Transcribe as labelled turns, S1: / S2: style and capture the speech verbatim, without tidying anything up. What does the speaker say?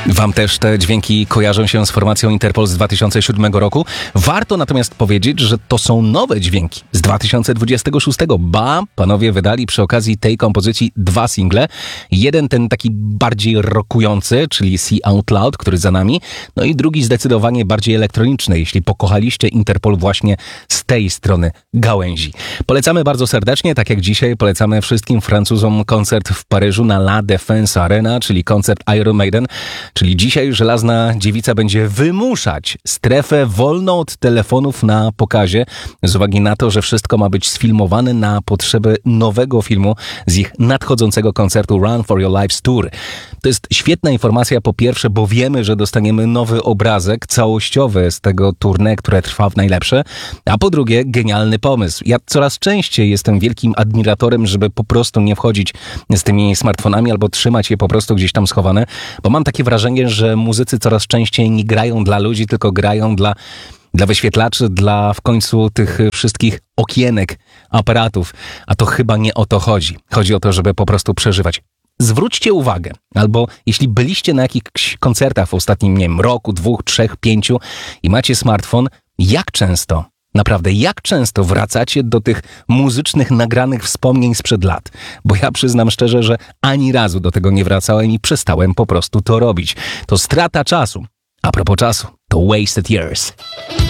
S1: Wam też te dźwięki kojarzą się z formacją Interpol z dwa tysiące siódmego roku. Warto natomiast powiedzieć, że to są nowe dźwięki z dwa tysiące dwudziestego szóstego. Ba, panowie wydali przy okazji tej kompozycji dwa single. Jeden ten taki bardziej rockujący, czyli See Out Loud, który za nami. No i drugi zdecydowanie bardziej elektroniczny, jeśli pokochaliście Interpol właśnie z tej strony gałęzi. Polecamy bardzo serdecznie, tak jak dzisiaj polecamy wszystkim Francuzom koncert w Paryżu na La Défense Arena, czyli koncert Iron Maiden. Czyli dzisiaj żelazna dziewica będzie wymuszać strefę wolną od telefonów na pokazie z uwagi na to, że wszystko ma być sfilmowane na potrzeby nowego filmu z ich nadchodzącego koncertu Run for Your Lives Tour. To jest świetna informacja po pierwsze, bo wiemy, że dostaniemy nowy obrazek całościowy z tego tournée, które trwa w najlepsze, a po drugie genialny pomysł. Ja coraz częściej jestem wielkim admiratorem, żeby po prostu nie wchodzić z tymi smartfonami albo trzymać je po prostu gdzieś tam schowane, bo mam takie wrażenie, że muzycy coraz częściej nie grają dla ludzi, tylko grają dla, dla wyświetlaczy, dla w końcu tych wszystkich okienek, aparatów. A to chyba nie o to chodzi. Chodzi o to, żeby po prostu przeżywać. Zwróćcie uwagę, albo jeśli byliście na jakichś koncertach w ostatnim, nie wiem, roku, dwóch, trzech, pięciu i macie smartfon, jak często, naprawdę, jak często wracacie do tych muzycznych, nagranych wspomnień sprzed lat? Bo ja przyznam szczerze, że ani razu do tego nie wracałem i przestałem po prostu to robić. To strata czasu. A propos czasu, to wasted years.